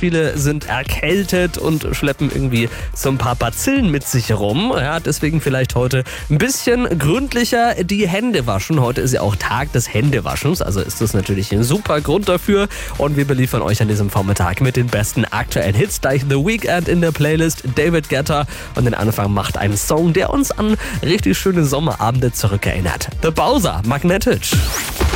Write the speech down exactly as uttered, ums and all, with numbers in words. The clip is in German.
viele sind erkältet und schleppen irgendwie so ein paar Bazillen mit sich rum. Ja, deswegen vielleicht heute ein bisschen gründlicher die Hände waschen. Heute ist ja auch Tag des Händewaschens, also ist das natürlich ein super Grund dafür. Und wir beliefern euch an diesem Vormittag mit den besten aktuellen Hits. Gleich The Weeknd in der Playlist, David Guetta. Und den Anfang macht ein Song, der uns an richtig schöne Sommerabende zurückerinnert. The Bowser, Magnetic.